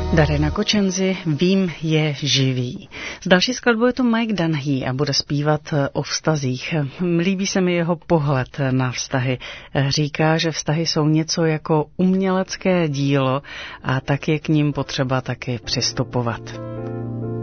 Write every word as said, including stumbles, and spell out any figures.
Darena Kočenzi, Vím je živý. S další skladbou je to Mike Dunhey a bude zpívat o vztazích. Líbí se mi jeho pohled na vztahy. Říká, že vztahy jsou něco jako umělecké dílo a tak je k ním potřeba taky přistupovat.